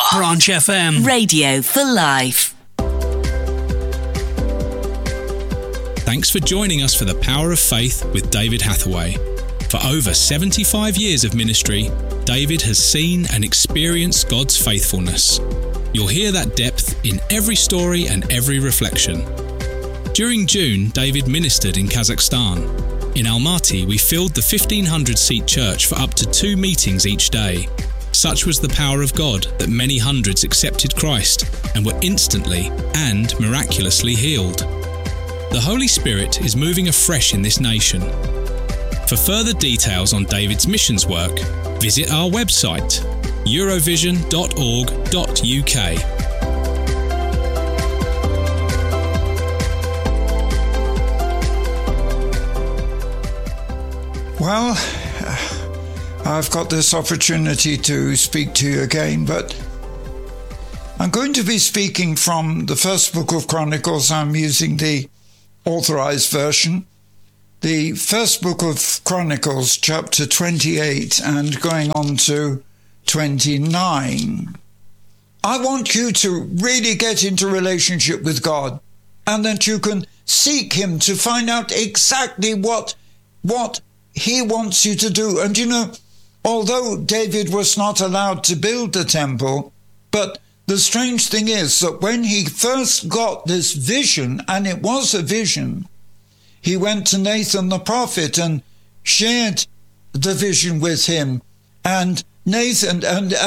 Branch FM. Radio for life. Thanks for joining us for The Power of Faith with David Hathaway. For over 75 years of ministry, David has seen and experienced God's faithfulness. You'll hear that depth in every story and every reflection. During June, David ministered in Kazakhstan. In Almaty, we filled the 1,500-seat church for up to 2 meetings each day. Such was the power of God that many hundreds accepted Christ and were instantly and miraculously healed. The Holy Spirit is moving afresh in this nation. For further details on David's missions work, visit our website, eurovision.org.uk. Well, I've got this opportunity to speak to you again, but I'm going to be speaking from the first book of Chronicles. I'm using the authorized version. The first book of Chronicles, chapter 28, and going on to 29. I want you to really get into relationship with God, and that you can seek Him to find out exactly what He wants you to do. And you know, although David was not allowed to build the temple, but the strange thing is that when he first got this vision, and it was a vision, he went to Nathan the prophet and shared the vision with him. And Nathan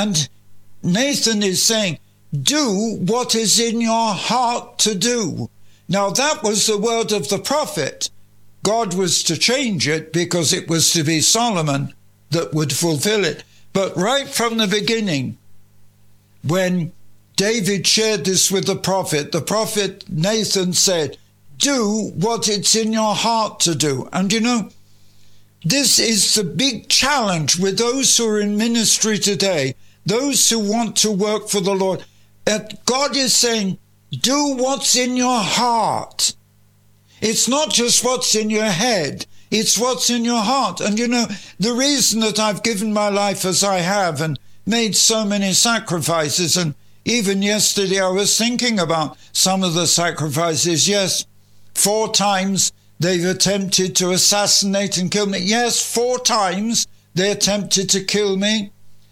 is saying, do what is in your heart to do. Now that was the word of the prophet. God was to change it because it was to be Solomon that would fulfill it. But right from the beginning, when David shared this with the prophet Nathan said, do what it's in your heart to do. And you know, this is the big challenge with those who are in ministry today, those who want to work for the Lord, that God is saying, do what's in your heart. It's not just what's in your head, it's what's in your heart. And you know, the reason that I've given my life as I have and made so many sacrifices, and even yesterday I was thinking about some of the sacrifices. Yes, 4 times they've attempted to assassinate and kill me. Yes, 4 times they attempted to kill me.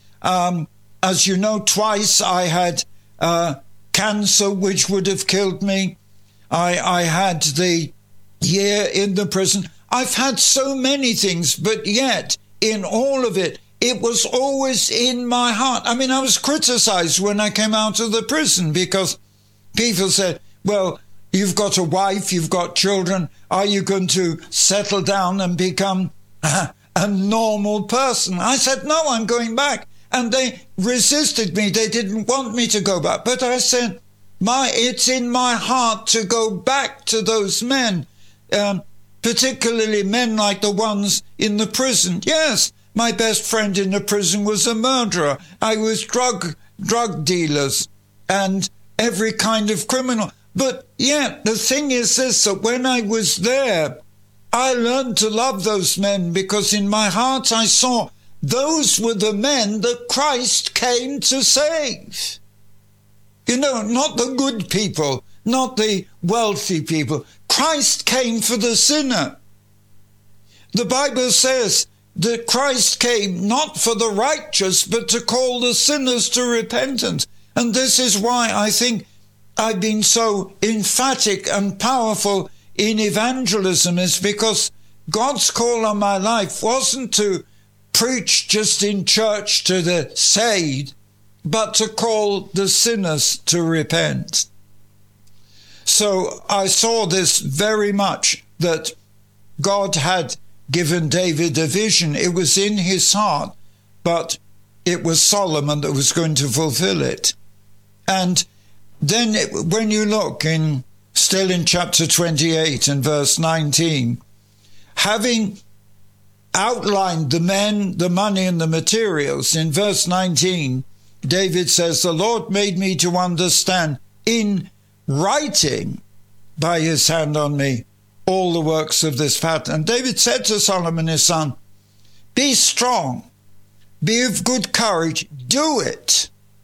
As you know, twice I had cancer, which would have killed me. I had the year in the prison. I've had so many things, but yet in all of it, it was always in my heart. I mean, I was criticized when I came out of the prison because people said, well, you've got a wife, you've got children. Are you going to settle down and become a normal person? I said, no, I'm going back. And they resisted me. They didn't want me to go back. But I said, it's in my heart to go back to those men, particularly men like the ones in the prison. Yes, my best friend in the prison was a murderer. I was drug dealers and every kind of criminal. But yet the thing is this, that when I was there, I learned to love those men because in my heart I saw those were the men that Christ came to save. You know, not the good people, not the wealthy people. Christ came for the sinner. The Bible says that Christ came not for the righteous, but to call the sinners to repentance. And this is why I think I've been so emphatic and powerful in evangelism, is because God's call on my life wasn't to preach just in church to the saved, but to call the sinners to repent. So I saw this very much, that God had given David a vision. It was in his heart, but it was Solomon that was going to fulfill it. And then when you look still in chapter 28 and verse 19, having outlined the men, the money and the materials, in verse 19, David says, the Lord made me to understand in writing by his hand on me all the works of this pattern. And David said to Solomon his son, be strong, be of good courage, do it.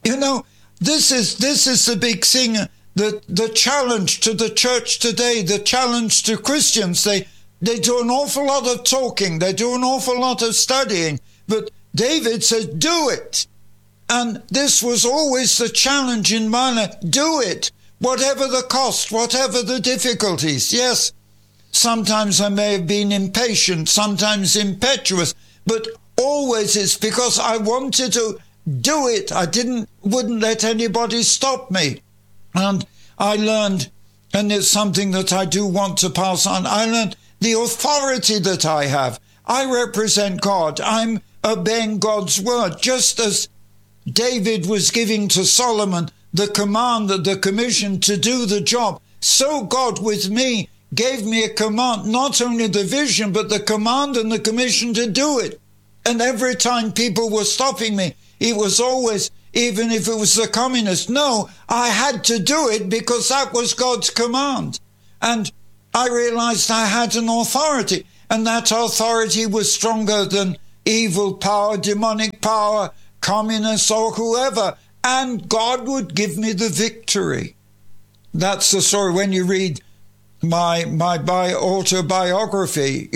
You know, this is the big thing, the challenge to the church today, the challenge to Christians. They do an awful lot of talking, they do an awful lot of studying, but David said, do it. And this was always the challenge in my life. Do it, whatever the cost, whatever the difficulties. Yes, sometimes I may have been impatient, sometimes impetuous, but always it's because I wanted to do it. I wouldn't let anybody stop me. And I learned, and it's something that I do want to pass on, I learned the authority that I have. I represent God. I'm obeying God's word, just as David was giving to Solomon the command, the commission to do the job. So God with me gave me a command, not only the vision, but the command and the commission to do it. And every time people were stopping me, it was always, even if it was the communists, no, I had to do it because that was God's command. And I realized I had an authority, and that authority was stronger than evil power, demonic power, communists or whoever, and God would give me the victory. That's the story when you read my autobiography.